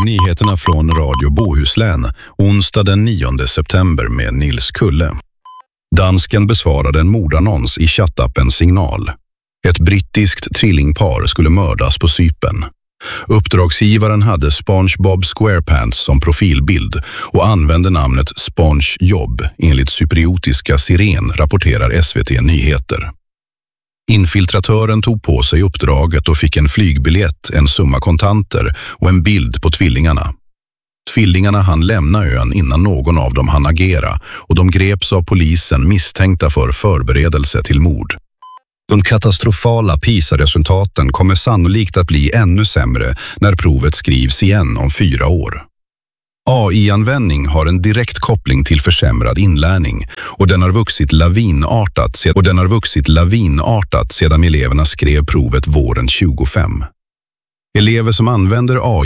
Nyheterna från Radio Bohuslän, onsdag den 9 september med Nils Kulle. Dansken besvarade en mordannons i chattappen Signal. Ett brittiskt tvillingpar skulle mördas på Cypern. Uppdragsgivaren hade SpongeBob SquarePants som profilbild och använde namnet SpongeJob enligt cypriotiska Siren, rapporterar SVT Nyheter. Infiltratören tog på sig uppdraget och fick en flygbiljett, en summa kontanter och en bild på tvillingarna. Tvillingarna hann lämna ön innan någon av dem hann agera och de greps av polisen misstänkta för förberedelse till mord. De katastrofala PISA-resultaten kommer sannolikt att bli ännu sämre när provet skrivs igen om 4 år. AI-användning har en direkt koppling till försämrad inlärning och den har vuxit lavinartat sedan eleverna skrev provet våren 2025. Elever som använder AI